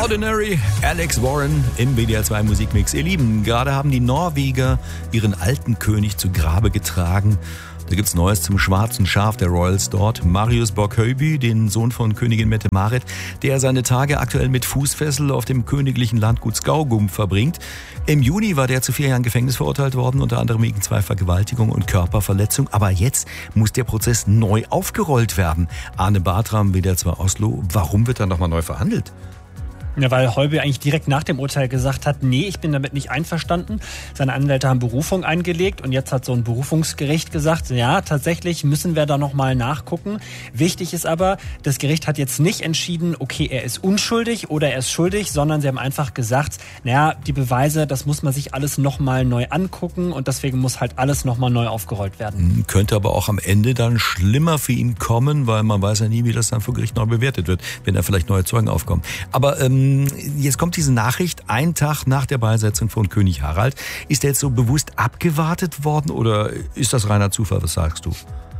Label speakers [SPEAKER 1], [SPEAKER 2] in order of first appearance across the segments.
[SPEAKER 1] Ordinary, Alex Warren im WDR 2 Musikmix. Ihr Lieben, gerade haben die Norweger ihren alten König zu Grabe getragen. Da gibt's Neues zum schwarzen Schaf der Royals dort. Marius Borg-Høiby, den Sohn von Königin Mette-Marit, der seine Tage aktuell mit Fußfessel auf dem königlichen Landgut Skaugum verbringt. Im Juni war der zu 4 Jahren Gefängnis verurteilt worden, unter anderem wegen 2 Vergewaltigungen und Körperverletzung. Aber jetzt muss der Prozess neu aufgerollt werden. Arne Bartram, WDR 2 Oslo. Warum wird dann nochmal neu verhandelt?
[SPEAKER 2] Ja, weil Høiby eigentlich direkt nach dem Urteil gesagt hat, nee, ich bin damit nicht einverstanden. Seine Anwälte haben Berufung eingelegt und jetzt hat so ein Berufungsgericht gesagt, ja, tatsächlich müssen wir da nochmal nachgucken. Wichtig ist aber, das Gericht hat jetzt nicht entschieden, okay, er ist unschuldig oder er ist schuldig, sondern sie haben einfach gesagt, naja, die Beweise, das muss man sich alles nochmal neu angucken und deswegen muss halt alles nochmal neu aufgerollt werden.
[SPEAKER 1] Könnte aber auch am Ende dann schlimmer für ihn kommen, weil man weiß ja nie, wie das dann vor Gericht neu bewertet wird, wenn da vielleicht neue Zeugen aufkommen. Aber jetzt kommt diese Nachricht, ein Tag nach der Beisetzung von König Harald. Ist der jetzt so bewusst abgewartet worden oder ist das reiner Zufall? Was sagst du?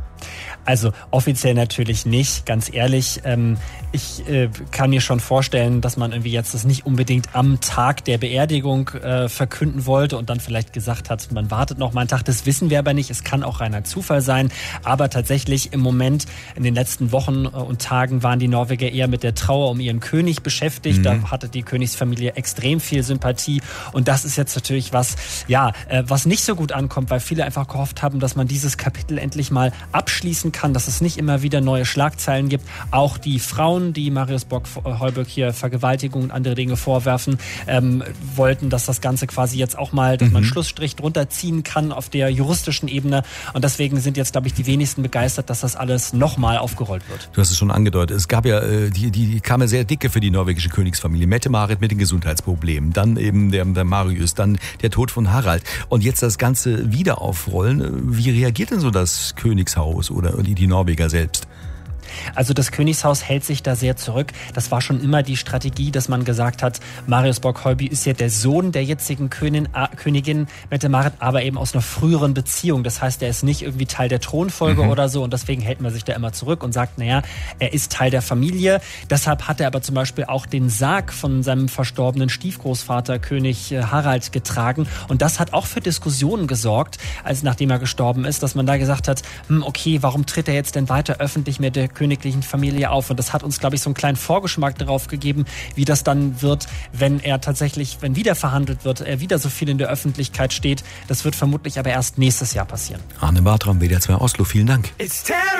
[SPEAKER 2] Also offiziell natürlich nicht, ganz ehrlich. Ich kann mir schon vorstellen, dass man irgendwie jetzt das nicht unbedingt am Tag der Beerdigung verkünden wollte und dann vielleicht gesagt hat, man wartet noch mal einen Tag. Das wissen wir aber nicht. Es kann auch reiner Zufall sein. Aber tatsächlich im Moment, in den letzten Wochen und Tagen waren die Norweger eher mit der Trauer um ihren König beschäftigt. Da hatte die Königsfamilie extrem viel Sympathie. Und das ist jetzt natürlich was, ja, was nicht so gut ankommt, weil viele einfach gehofft haben, dass man dieses Kapitel endlich mal abschließen kann, dass es nicht immer wieder neue Schlagzeilen gibt. Auch die Frauen, die Marius Borg-Høiby hier Vergewaltigung und andere Dinge vorwerfen, wollten, dass das Ganze quasi jetzt auch mal, dass man einen Schlussstrich drunter ziehen kann auf der juristischen Ebene. Und deswegen sind jetzt, glaube ich, die wenigsten begeistert, dass das alles nochmal aufgerollt wird.
[SPEAKER 1] Du hast es schon angedeutet. Es gab ja, die kam ja sehr dicke für die norwegische Königsfamilie. Mette-Marit mit den Gesundheitsproblemen, dann eben der Marius, dann der Tod von Harald. Und jetzt das Ganze wieder aufrollen. Wie reagiert denn so das Königshaus oder die Norweger selbst?
[SPEAKER 2] Also das Königshaus hält sich da sehr zurück. Das war schon immer die Strategie, dass man gesagt hat, Marius Borg-Høiby ist ja der Sohn der jetzigen Königin Mette-Marit, aber eben aus einer früheren Beziehung. Das heißt, er ist nicht irgendwie Teil der Thronfolge oder so und deswegen hält man sich da immer zurück und sagt, naja, er ist Teil der Familie. Deshalb hat er aber zum Beispiel auch den Sarg von seinem verstorbenen Stiefgroßvater König Harald getragen und das hat auch für Diskussionen gesorgt, als nachdem er gestorben ist, dass man da gesagt hat, okay, warum tritt er jetzt denn weiter öffentlich mit der königlichen Familie auf? Und das hat uns, glaube ich, so einen kleinen Vorgeschmack darauf gegeben, wie das dann wird, wenn er tatsächlich, wenn wieder verhandelt wird, er wieder so viel in der Öffentlichkeit steht. Das wird vermutlich aber erst nächstes Jahr passieren.
[SPEAKER 1] Arne Bartram, WDR 2 Oslo, vielen Dank.